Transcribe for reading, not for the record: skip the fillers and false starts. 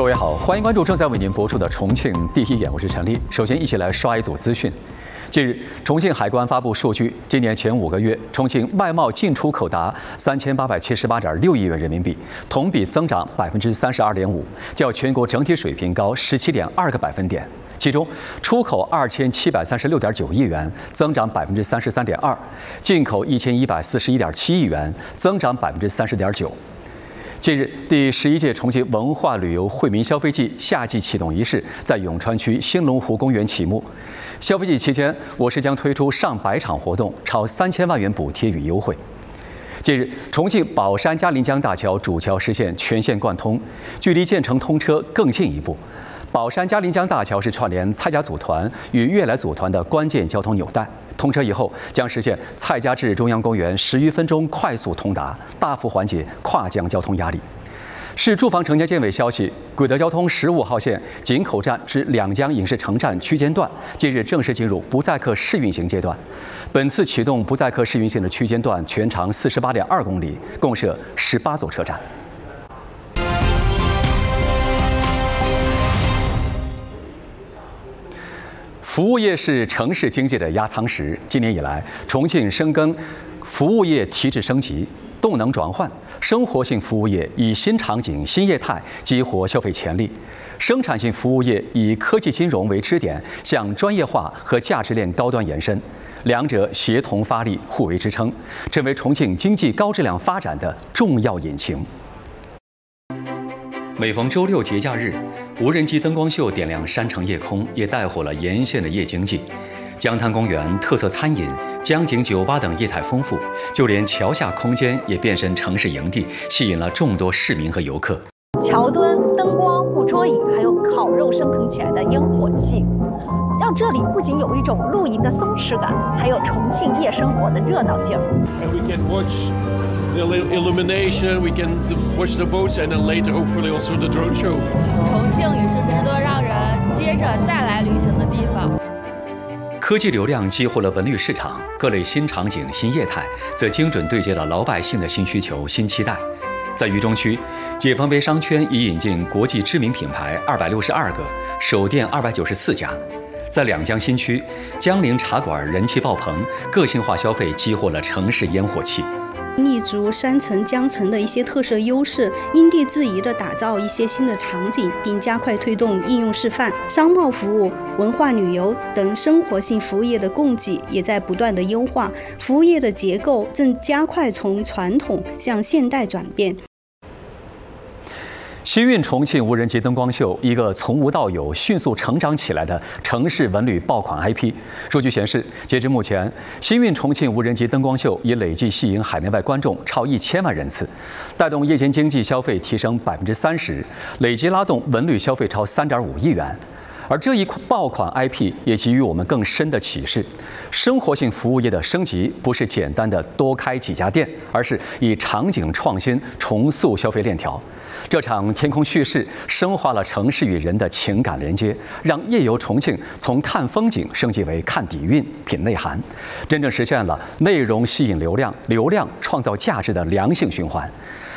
各位好，欢迎关注正在为您播出的《重庆第一眼》，我是陈丽。首先，一起来刷一组资讯。近日，重庆海关发布数据，今年前5个月，重庆外贸进出口达3878.6亿元人民币，同比增长32.5%，较全国整体水平高17.2个百分点。其中，出口2736.9亿元，增长33.2%；进口1141.7亿元，增长30.9%。近日，第11届重庆文化旅游惠民消费季夏季启动仪式在永川区兴隆湖公园启幕。消费季期间，我市将推出上百场活动，超3000万元补贴与优惠。近日，重庆宝山嘉陵江大桥主桥实现全线贯通，距离建成通车更进一步。宝山嘉陵江大桥是串联蔡家组团与悦来组团的关键交通纽带。通车以后，将实现蔡家至中央公园10余分钟快速通达，大幅缓解跨江交通压力。市住房城建建委消息，轨德交通15号线井口站至两江影视城站区间段近日正式进入不载客试运行阶段。本次启动不载客试运行的区间段全长48.2公里，共设18座车站。服务业是城市经济的压舱石。今年以来，重庆深耕服务业提质升级、动能转换，生活性服务业以新场景、新业态激活消费潜力；生产性服务业以科技金融为支点，向专业化和价值链高端延伸。两者协同发力，互为支撑，成为重庆经济高质量发展的重要引擎。每逢周六节假日，无人机灯光秀点亮山城夜空，也带火了沿线的夜经济。江滩公园、特色餐饮、江景酒吧等业态丰富，就连桥下空间也变身城市营地，吸引了众多市民和游客。 桥墩、灯光、木桌椅，还有烤肉升腾起来的烟火气，让这里不仅有一种露营的松弛感，还有重庆夜生活的热闹劲儿。 The illumination, we can watch the boats, and then later, hopefully, also the drone show. 重庆也是值得让人接着再来旅行的地方。 科技流量激活了文旅市场，各类新场景、新业态则精准对接了老百姓的新需求、新期待。在渝中区，解放碑商圈已引进国际知名品牌262个，首店294家。在两江新区，江陵茶馆人气爆棚，个性化消费激活了城市烟火气。 立足山城、江城的一些特色优势，因地制宜地打造一些新的场景，并加快推动应用示范。商贸服务、文化旅游等生活性服务业的供给也在不断的优化，服务业的结构正加快从传统向现代转变。 新韵重庆无人机灯光秀，一个从无到有、迅速成长起来的城市文旅爆款 IP。数据显示，截至目前，新韵重庆无人机灯光秀已累计吸引海内外观众超1000万人次，带动夜间经济消费提升30%，累计拉动文旅消费超3.5亿元。而这一爆款 IP 也给予我们更深的启示：生活性服务业的升级不是简单的多开几家店，而是以场景创新重塑消费链条。这场天空叙事深化了城市与人的情感连接，让夜游重庆从看风景升级为看底蕴、品内涵，真正实现了内容吸引流量、流量创造价值的良性循环。